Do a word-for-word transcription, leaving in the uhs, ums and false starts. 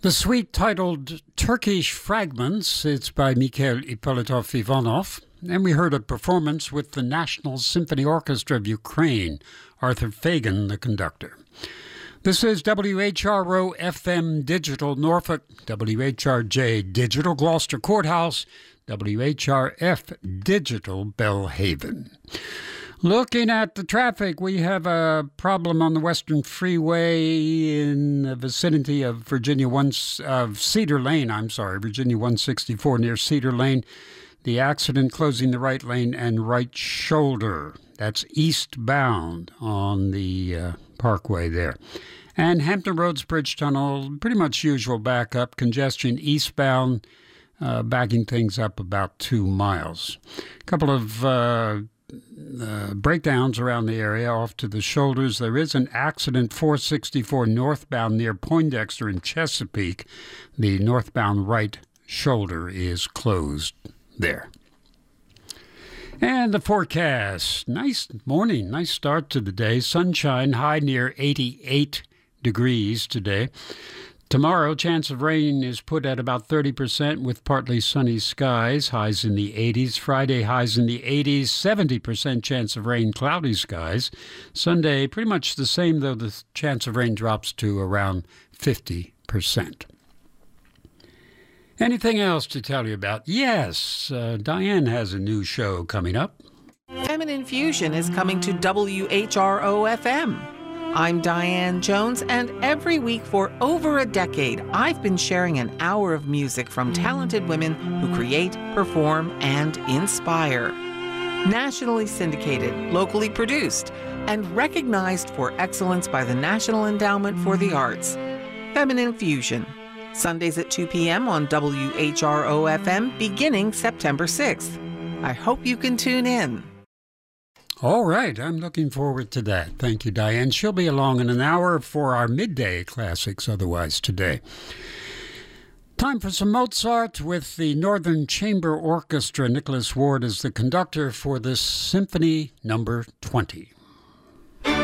The suite titled Turkish Fragments, it's by Mikhail Ippolitov-Ivanov, and we heard a performance with the National Symphony Orchestra of Ukraine, Arthur Fagan, the conductor. This is W H R O F M Digital Norfolk, W H R J Digital Gloucester Courthouse, W H R F Digital Belhaven. Looking at the traffic, we have a problem on the Western Freeway in the vicinity of Virginia one of Cedar Lane. I'm sorry, Virginia one sixty-four near Cedar Lane. The accident closing the right lane and right shoulder. That's eastbound on the uh, Parkway there. And Hampton Roads Bridge Tunnel, pretty much usual backup. Congestion eastbound, uh, backing things up about two miles. A couple of Uh, Uh, breakdowns around the area off to the shoulders. There is an accident four sixty-four northbound near Poindexter in Chesapeake. The northbound right shoulder is closed there. And the forecast. Nice morning, nice start to the day. Sunshine, high near eighty-eight degrees today. Tomorrow, chance of rain is put at about thirty percent with partly sunny skies, highs in the eighties. Friday, highs in the eighties, seventy percent chance of rain, cloudy skies. Sunday, pretty much the same, though the chance of rain drops to around fifty percent. Anything else to tell you about? Yes, uh, Diane has a new show coming up. Feminine Fusion is coming to W H R O F M. I'm Diane Jones, and every week for over a decade, I've been sharing an hour of music from talented women who create, perform, and inspire. Nationally syndicated, locally produced, and recognized for excellence by the National Endowment for the Arts. Feminine Fusion, Sundays at two p.m. on W H R O F M beginning September sixth. I hope you can tune in. All right, I'm looking forward to that. Thank you, Diane. She'll be along in an hour for our midday classics, otherwise today. Time for some Mozart with the Northern Chamber Orchestra. Nicholas Ward is the conductor for this Symphony Number twenty.